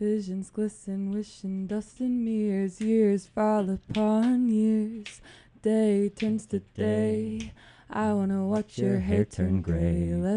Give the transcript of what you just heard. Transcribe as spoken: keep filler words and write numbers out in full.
Visions glisten, wishing dust and mirrors. Years fall upon years. Day turns to day. I wanna watch your hair turn gray.